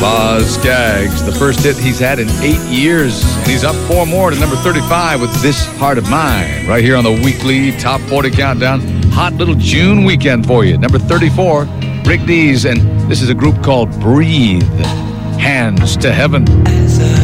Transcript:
Boz Scaggs, the first hit he's had in 8 years. And he's up 4 more to number 35 with This Heart of Mine. Right here on the weekly Top 40 Countdown. Hot little June weekend for you. Number 34, Rick Dees. And this is a group called Breathe. Hands to Heaven.